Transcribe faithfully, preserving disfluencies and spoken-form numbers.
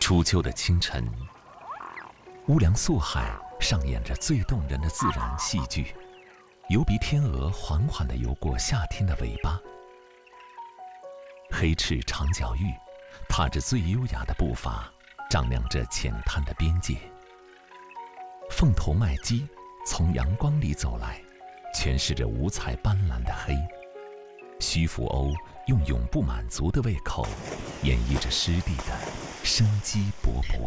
初秋的清晨，乌梁素海上演着最动人的自然戏剧。游鼻天鹅缓缓地游过夏天的尾巴，黑翅长脚鹬踏着最优雅的步伐，丈量着浅滩的边界。凤头麦鸡从阳光里走来，诠释着五彩斑斓的黑。须福鸥用永不满足的胃口，演绎着湿地的生机勃勃。